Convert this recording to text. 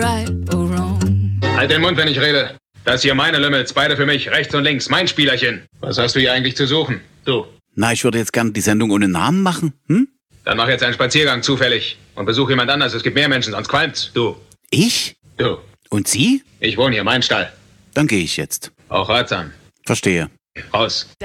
Halt den Mund, wenn ich rede. Das hier meine Lümmels, beide für mich, rechts und links, mein Spielerchen. Was hast du hier eigentlich zu suchen? Du. Na, ich würde jetzt gerne die Sendung ohne Namen machen, hm? Dann mach jetzt einen Spaziergang zufällig und besuch jemand anders. Es gibt mehr Menschen, sonst qualmt's. Du. Ich? Du. Und Sie? Ich wohne hier, mein Stall. Dann gehe ich jetzt. Auch ratsam. Verstehe. Raus.